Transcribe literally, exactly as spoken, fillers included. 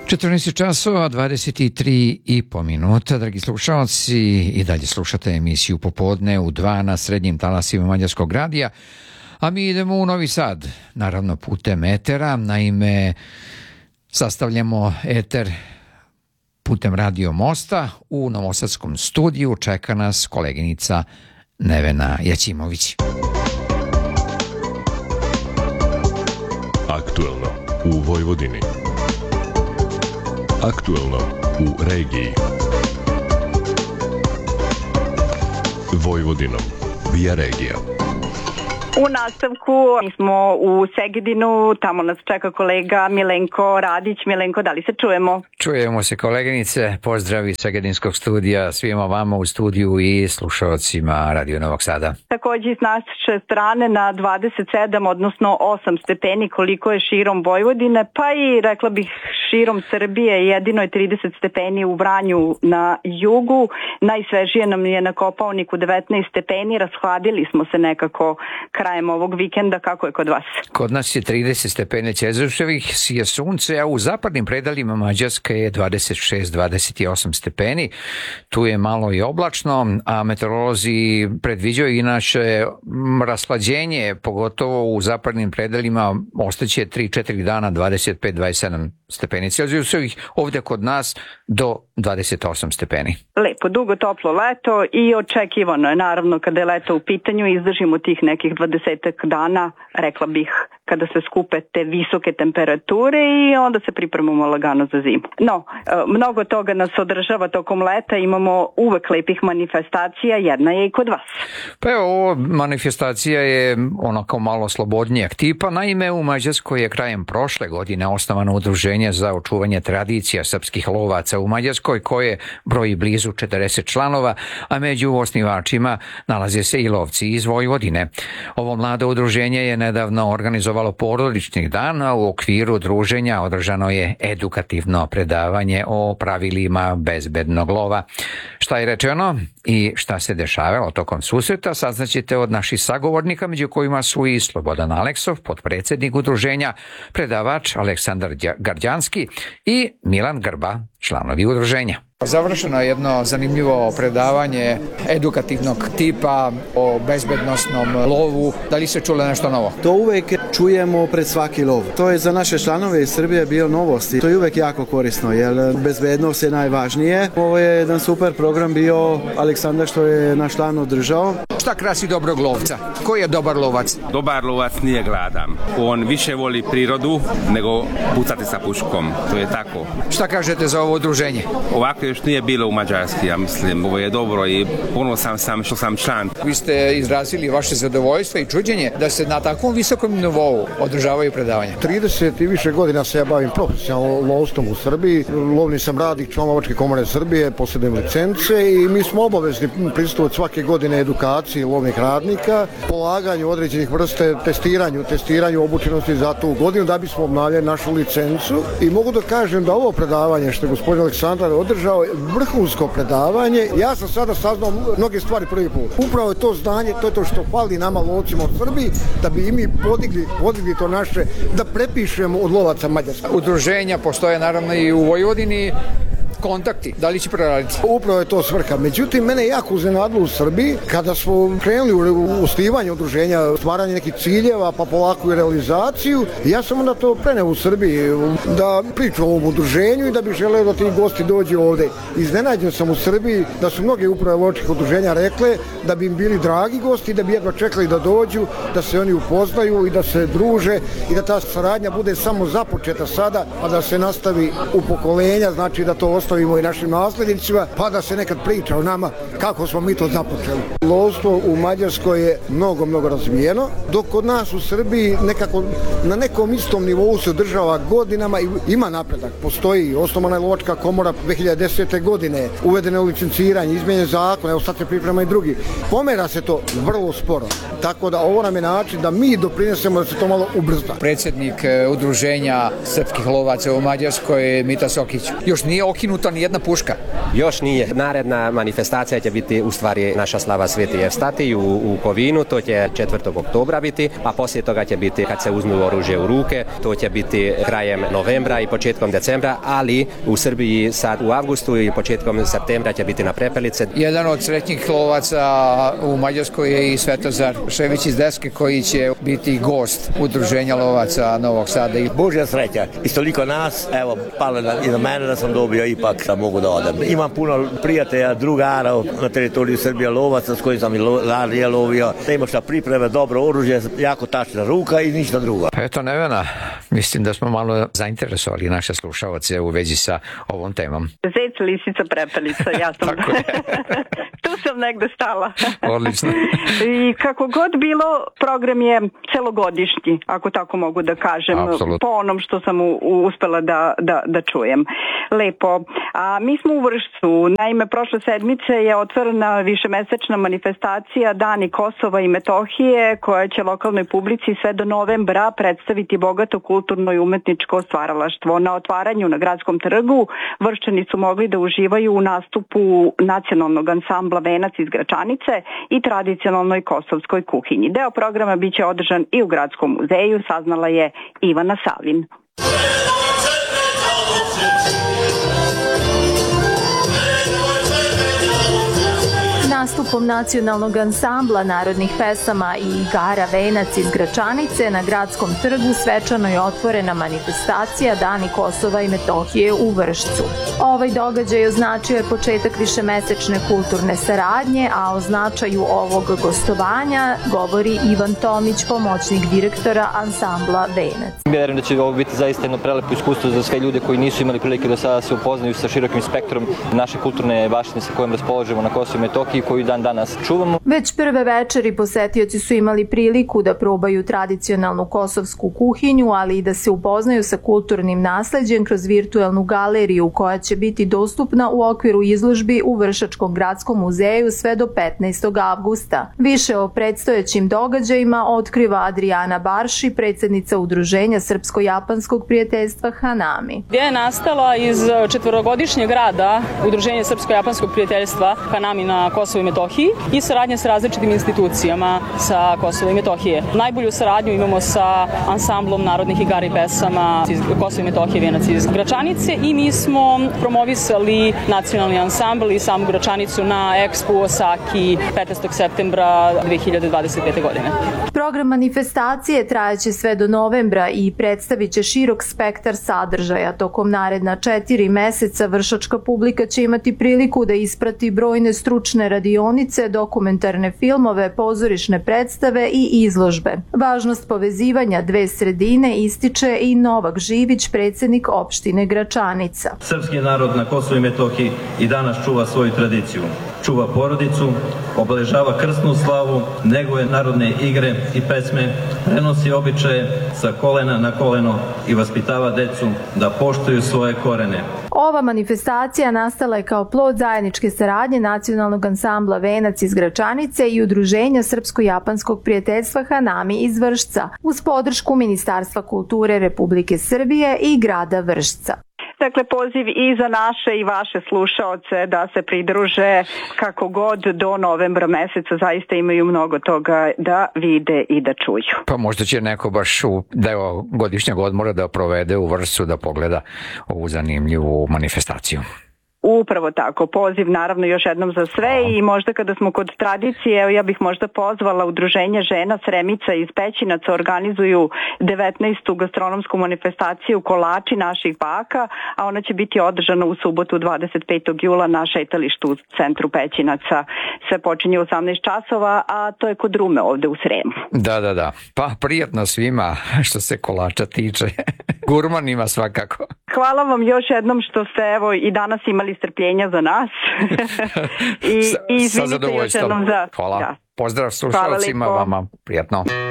četrnaest časova, dvadeset tri i po minuta, dragi slušalci, i dalje slušate emisiju Popodne u dva na srednjim talasima Mađarskog radija, a mi idemo u Novi Sad, naravno putem etera, naime sastavljamo eter putem Radio Mosta. U novosadskom studiju čeka nas koleginica Nevena Jaćimović. Aktuelno u Vojvodini. Aktuelno u regiji. Vojvodinom via regija. U nastavku mi smo u Segedinu, tamo nas čeka kolega Milenko Radić. Milenko, da li se čujemo? Čujemo se, koleginice. Pozdrav iz Segedinskog studija svima vama u studiju i slušalcima Radio Novog Sada. Također s naše strane na dvadeset sedam, odnosno osam stepeni, koliko je širom Vojvodine, pa i rekla bih širom Srbije, jedino je trideset stepeni u Vranju na jugu. Najsvežije nam je na Kopaoniku devetnaest stepeni, rashladili smo se nekako krajem ovog vikenda. Kako je kod vas? Kod nas je trideset stepeni Celzijusovih, sije sunce, a u zapadnim predalima Mađarske je dvadeset šest do dvadeset osam stepeni. Tu je malo i oblačno, a meteorolozi predviđaju inače rashlađenje, pogotovo u zapadnim predalima, ostaće tri četiri dana dvadeset pet do dvadeset sedam stepeni Celzijusovih, ovdje kod nas do dvadeset osam stepeni. Lepo, dugo toplo leto i očekivano je naravno kada je leto u pitanju, izdržimo tih nekih dvadesetak dana, rekla bih, kada se skupe te visoke temperature i onda se pripremamo lagano za zimu. No, mnogo toga nas održava tokom leta, imamo uvek lepih manifestacija, jedna je i kod vas. Pa evo, ovo manifestacija je onako malo slobodnijeg tipa, naime u Mađarskoj je krajem prošle godine osnovano udruženje za očuvanje tradicija srpskih lovaca u Mađarskoj, koje broji blizu četrdeset članova, a među osnivačima nalaze se i lovci iz Vojvodine. Ovo mlado udruženje je nedavno organizovalo porodičnih dana. U okviru druženja održano je edukativno predavanje o pravilima bezbednog lova. Šta je rečeno i šta se dešavalo tokom susreta saznaćete od naših sagovornika, među kojima su i Slobodan Aleksov, potpredsjednik udruženja, predavač Aleksandar Gardjanski i Milan Grba, članovi udruženja. Završeno je jedno zanimljivo predavanje edukativnog tipa o bezbednosnom lovu. Da li se čulo nešto novo? To uvek čujemo pred svaki lov. To je za naše članove iz Srbije bio novosti. To je uvek jako korisno, jer bezbednost je najvažnije. Ovo je jedan super program bio Aleksandar što je naš član održao. Šta krasi dobrog lovca? Koji je dobar lovac? Dobar lovac nije gladan. On više voli prirodu nego pucati sa puškom. To je tako. Šta kažete za ovo udruženje? Ovako još nije bilo u Mađarski, ja mislim. Ovo je dobro i ponosan sam što sam član. Vi ste izrazili vaše zadovoljstvo i čuđenje da se na takvom visokom nivou održavaju predavanja. trideset i više godina se ja bavim profesionalno lovstvom u Srbiji. Lovni sam radnik član Lovačke komore Srbije, posjedujem licence i mi smo obavezni prisustvovati svake godine edukaciji lovnih radnika, polaganju određenih vrste, testiranju, testiranju obučenosti za tu godinu da bismo obnavljali našu licencu. I mogu da kažem da ovo predavanje što je gospodin Aleksandar održao je vrhunsko predavanje. Ja sam sada saznao mnoge stvari prvi put. Upravo je to znanje, to je to što fali nama lovcima u Srbiji, da bi i mi podigli, podigli to naše, da prepišemo od lovaca Mađarska. Udruženja postoje naravno i u Vojvodini. Kontakti, da li će proraditi? Upravo je to svrha. Međutim, mene je jako uznenadilo u Srbiji kada smo krenuli u osnivanje udruženja, stvaranje nekih ciljeva, pa polako i realizaciju. Ja sam onda to preneo u Srbiji da pričam o ovom udruženju i da bih želeo da ti gosti dođu ovde. Iznenađen sam u Srbiji da su mnoge uprave lovačkih udruženja rekle da bi im bili dragi gosti, da bi jedva čekali da dođu, da se oni upoznaju i da se druže i da ta saradnja bude samo započeta sada, a da se nastavi u pokolenja, znači da to ostavimo i našim naslednicima, pa da se nekad priča o nama kako smo mi to započeli. Lovstvo u Mađarskoj je mnogo, mnogo razvijeno, dok kod nas u Srbiji nekako na nekom istom nivou se održava godinama i ima napredak. Postoji osnovana je Lovačka komora dve hiljade desete godine, uvedeno je licenciranje, izmijenjen zakon, evo sad se priprema i drugi. Pomera se to vrlo sporo, tako da ovo nam je način da mi doprinesemo da se to malo ubrza. Predsjednik udruženja srpskih lovaca u Mađarskoj, Mita Sokić, još nije okinut puknuta ni jedna puška. Još nije. Naredna manifestacija će biti u stvari naša slava Sveti Evstatij u, u Kovinu, to će četvrtog oktobra biti, a poslije toga će biti kad se uzmu oružje u ruke, to će biti krajem novembra i početkom decembra, ali u Srbiji sad u avgustu i početkom septembra će biti na Prepelice. Jedan od sretnjih lovaca u Mađarskoj je i Svetozar Šević iz Deske koji će biti gost udruženja lovaca Novog Sada. Božja sreća. I toliko nas, evo, palo na, i na mene da sam dobio ipak da mogu da odem. Imam puno prijatelja, drugara na teritoriju Srbije lovaca s kojim sam i ranije lovio. Da ima šta pripreme, dobro oružje, jako tačna ruka i ništa drugo. Eto Nevena, mislim da smo malo zainteresovali naše slušalce u vezi sa ovom temom. Zec, lisica, prepelica, ja sam tu sam negde stala. Odlično. I kako god bilo, program je celogodišnji, ako tako mogu da kažem, Absolut. po onom što sam u, u, uspela da, da, da čujem. Lepo. A mi smo u Vršcu. Naime, prošle sedmice je otvorena višemesečna manifestacija Dani Kosova i Metohije, koja će lokalnoj publici sve do novembra predstaviti bogato kulturno i umetničko stvaralaštvo. Na otvaranju na Gradskom trgu Vrščani su mogli da uživaju u nastupu nacionalnog ansambla Venac iz Gračanice i tradicionalnoj kosovskoj kuhinji. Deo programa biće održan i u Gradskom muzeju, saznala je Ivana Savin. Nastupom nacionalnog ansambla narodnih pesama i igara Venac iz Gračanice na Gradskom trgu svečano je otvorena manifestacija Dani Kosova i Metohije u Vršcu. Ovaj događaj označio je početak višemesečne kulturne saradnje, a o značaju ovog gostovanja govori Ivan Tomić, pomoćnik direktora ansambla Venac. Vjerujem da će ovo biti zaista jedno prelepo iskustvo za sve ljude koji nisu imali prilike do sada se upoznaju sa širokim spektrom naše kulturne baštine sa kojom raspolažemo na Kosovu i Metohiji, koju dan danas čuvamo. Već prve večeri posetioci su imali priliku da probaju tradicionalnu kosovsku kuhinju, ali i da se upoznaju sa kulturnim nasleđem kroz virtuelnu galeriju koja će biti dostupna u okviru izložbi u Vršačkom gradskom muzeju sve do petnaestog avgusta. Više o predstojećim događajima otkriva Adriana Barši, predsjednica Udruženja Srpsko-japanskog prijateljstva Hanami. Gdje je nastala iz četvorogodišnjeg rada Udruženja Srpsko-japanskog prijateljstva Hanami na Kosovu i Metohiji i saradnje sa različitim institucijama sa Kosova i Metohije. Najbolju saradnju imamo sa ansamblom narodnih igara i pesama iz Kosova i Metohije Venac iz Gračanice i mi smo promovisali nacionalni ansambl i samu Gračanicu na Expo u Osaki petnaestog septembra dve hiljade dvadeset pete. godine. Program manifestacije trajaće sve do novembra i predstavit će širok spektar sadržaja. Tokom naredna četiri meseca vršačka publika će imati priliku da isprati brojne stručne radionice, dokumentarne filmove, pozorišne predstave i izložbe. Važnost povezivanja dve sredine ističe i Novak Živić, predsjednik opštine Gračanica. Srpski narod na Kosovu i Metohiji i danas čuva svoju tradiciju. Čuva porodicu, obeležava krsnu slavu, neguje narodne igre i pesme, prenosi običaje sa kolena na koleno i vaspitava decu da poštuju svoje korene. Ova manifestacija nastala je kao plod zajedničke saradnje nacionalnog ansambla Venac iz Gračanice i Udruženja Srpsko-japanskog prijateljstva Hanami iz Vršca uz podršku Ministarstva kulture Republike Srbije i grada Vršca. Dakle, poziv i za naše i vaše slušaoce da se pridruže kako god do novembra meseca, zaista imaju mnogo toga da vide i da čuju. Pa možda će neko baš u deo godišnjeg odmora da provede u Vršcu da pogleda ovu zanimljivu manifestaciju. Upravo tako, poziv naravno još jednom za sve i možda kada smo kod tradicije, ja bih možda pozvala Udruženje žena Sremica iz Pećinaca, organizuju devetnaestu gastronomsku manifestaciju Kolači naših baka, a ona će biti održana u subotu dvadeset petog jula na šetalištu u centru Pećinaca. Sve počinje u osamnaest časova, a to je kod Rume ovde u Sremu. Da, da, da. Pa prijatno svima što se kolača tiče. Gurmanima svakako. Hvala vam još jednom što ste evo i danas imali strpljenja za nas. I, i izvinite još jednom za... Hvala. Da. Pozdrav slušalcima, vama prijatno.